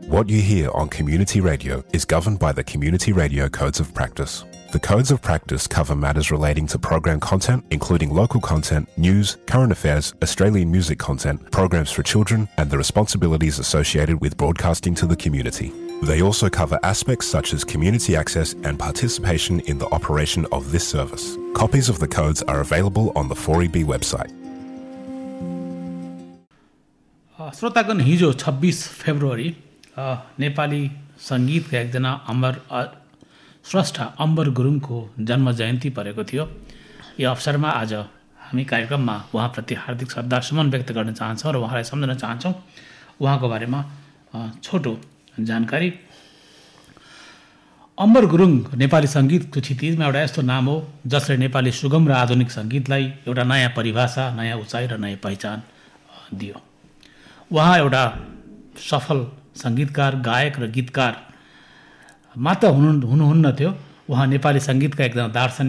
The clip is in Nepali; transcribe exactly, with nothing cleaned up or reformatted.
What you hear on community radio is governed by the Community Radio Codes of Practice. The Codes of Practice cover matters relating to program content, including local content, news, current affairs, Australian music content, programs for children, and the responsibilities associated with broadcasting to the community. They also cover aspects such as community access and participation in the operation of this service. Copies of the codes are available on the four E B website. श्रोतागण, हिजो छब्बीस फेब्रुअरी नेपाली सङ्गीतका एकजना अमर स्रष्टा अम्बर गुरुङको जन्म जयन्ती परेको थियो। यो अवसरमा आज हामी कार्यक्रममा उहाँप्रति हार्दिक श्रद्धासुमन व्यक्त गर्न चाहन्छौँ र उहाँलाई सम्झन चाहन्छौँ। उहाँको बारेमा छोटो जानकारी। अम्बर गुरुङ नेपाली सङ्गीतको क्षितिजमा एउटा यस्तो नाम हो जसले नेपाली सुगम र आधुनिक सङ्गीतलाई एउटा नयाँ परिभाषा, नयाँ उचाइ र नयाँ पहिचान दियो। उहाँ एउटा सफल सङ्गीतकार, गायक र गीतकार मात्र हुनु हुनुहुन्न थियो। उहाँ नेपाली सङ्गीतका एकजना दार्शनिक